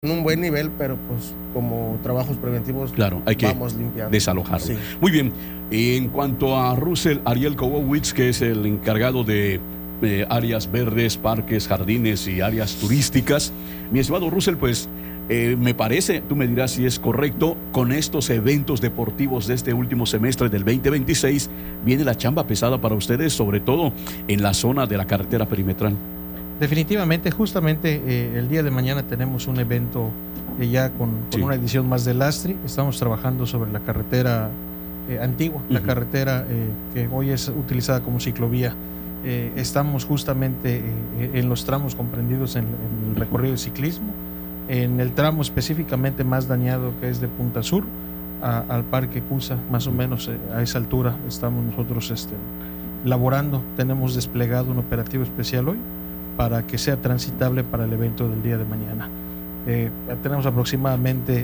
en un buen nivel, pero pues como trabajos preventivos, claro, hay que vamos limpiando, desalojarlo. Sí. Muy bien, en cuanto a Russell Ariel Kowowitz, que es el encargado de áreas verdes, parques, jardines y áreas turísticas, mi estimado Russell, pues me parece, tú me dirás si es correcto, con estos eventos deportivos de este último semestre del 2026, viene la chamba pesada para ustedes, sobre todo en la zona de la carretera perimetral. Definitivamente, justamente el día de mañana tenemos un evento ya con una edición más del Astri. Estamos trabajando sobre la carretera antigua, la carretera que hoy es utilizada como ciclovía. Estamos justamente en los tramos comprendidos en el recorrido de ciclismo, en el tramo específicamente más dañado, que es de Punta Sur al Parque Cusa, más o menos a esa altura estamos nosotros laborando. Tenemos desplegado un operativo especial hoy para que sea transitable para el evento del día de mañana. Tenemos aproximadamente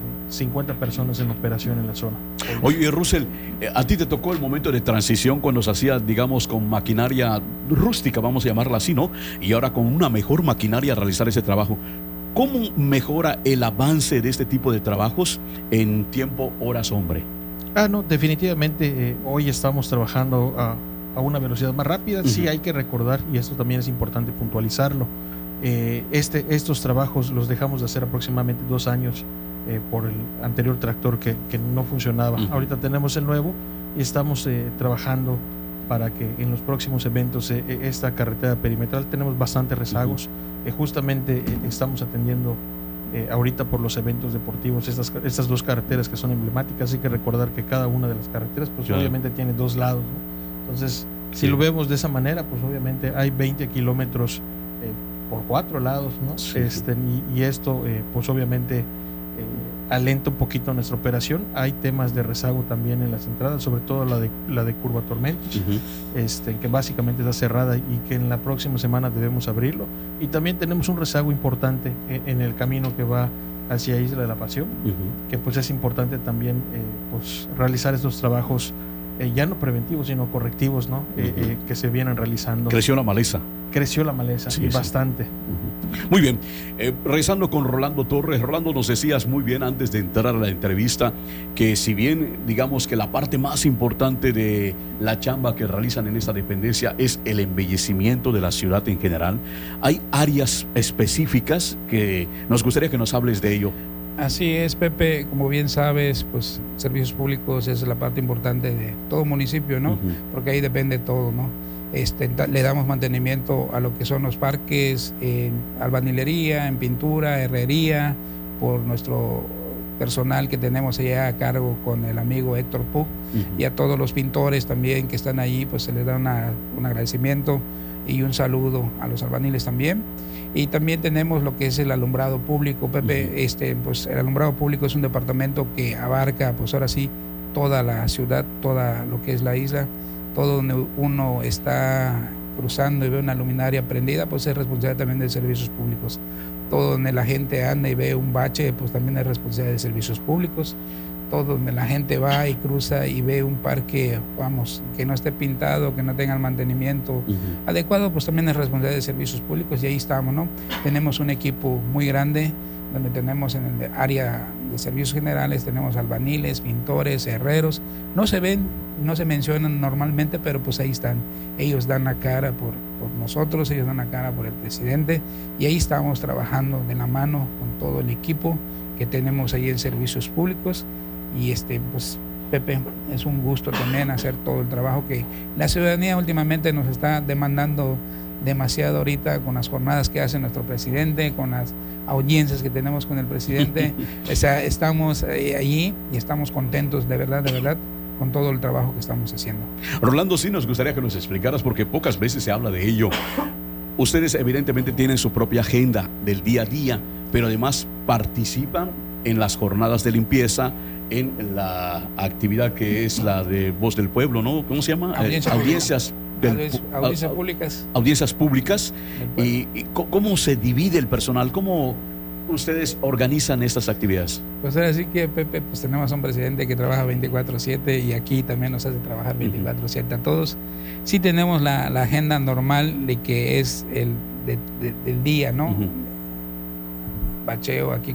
50 personas en operación en la zona. Oye, Russell, a ti te tocó el momento de transición cuando se hacía, digamos, con maquinaria rústica, vamos a llamarla así, ¿no? Y ahora con una mejor maquinaria realizar ese trabajo. ¿Cómo mejora el avance de este tipo de trabajos en tiempo, horas, hombre? No, definitivamente hoy estamos trabajando a una velocidad más rápida. Sí, hay que recordar, y esto también es importante puntualizarlo, estos trabajos los dejamos de hacer aproximadamente 2 años por el anterior tractor que no funcionaba. Ahorita tenemos el nuevo y estamos trabajando para que en los próximos eventos esta carretera perimetral tenemos bastantes rezagos. Justamente estamos atendiendo ahorita por los eventos deportivos estas 2 carreteras que son emblemáticas. Hay que recordar que cada una de las carreteras pues obviamente tiene 2 lados, ¿no? Entonces, si lo vemos de esa manera, pues obviamente hay 20 kilómetros por 4 lados, ¿no? Y esto pues obviamente alenta un poquito nuestra operación. Hay temas de rezago también en las entradas, sobre todo la de Curva Tormentos, que básicamente está cerrada y que en la próxima semana debemos abrirlo. Y también tenemos un rezago importante en el camino que va hacia Isla de la Pasión, que pues es importante también pues realizar estos trabajos ya no preventivos, sino correctivos, ¿no? Que se vienen realizando. Creció la maleza. Creció la maleza, bastante. Muy bien, regresando con Rolando Torres. Rolando, nos decías muy bien antes de entrar a la entrevista que si bien digamos que la parte más importante de la chamba que realizan en esta dependencia es el embellecimiento de la ciudad en general, hay áreas específicas que nos gustaría que nos hables de ello. Así es, Pepe, como bien sabes, pues servicios públicos es la parte importante de todo municipio, ¿no? Porque ahí depende todo, ¿no? Le damos mantenimiento a lo que son los parques, en albañilería, en pintura, herrería, por nuestro personal que tenemos allá a cargo con el amigo Héctor Puc, y a todos los pintores también que están allí, pues se les da un agradecimiento y un saludo a los albañiles también. Y también tenemos lo que es el alumbrado público, Pepe. Pues el alumbrado público es un departamento que abarca, pues ahora sí, toda la ciudad, toda lo que es la isla, todo donde uno está cruzando y ve una luminaria prendida, pues es responsabilidad también de servicios públicos. Todo donde la gente anda y ve un bache, pues también es responsabilidad de servicios públicos. Todo donde la gente va y cruza y ve un parque, vamos, que no esté pintado, que no tenga el mantenimiento adecuado, pues también es responsabilidad de servicios públicos, y ahí estamos, ¿no? Tenemos un equipo muy grande, donde tenemos en el área de servicios generales, tenemos albañiles, pintores, herreros. No se ven, no se mencionan normalmente, pero pues ahí están. Ellos dan la cara por nosotros, ellos dan la cara por el presidente, y ahí estamos trabajando de la mano con todo el equipo que tenemos ahí en servicios públicos. Y pues Pepe, es un gusto también hacer todo el trabajo que la ciudadanía últimamente nos está demandando demasiado ahorita, con las jornadas que hace nuestro presidente, con las audiencias que tenemos con el presidente. O sea, estamos allí y estamos contentos de verdad con todo el trabajo que estamos haciendo. Rolando, sí nos gustaría que nos explicaras, porque pocas veces se habla de ello. Ustedes evidentemente tienen su propia agenda del día a día, pero además participan en las jornadas de limpieza, en la actividad que es la de Voz del Pueblo, ¿no? ¿Cómo se llama? Audiencias públicas. Audiencias públicas. ¿Y cómo se divide el personal? ¿Cómo ustedes organizan estas actividades? Pues ahora sí que, Pepe, pues tenemos a un presidente que trabaja 24/7 y aquí también nos hace trabajar 24/7 a todos. Sí tenemos la agenda normal de que es del día, ¿no? bacheo aquí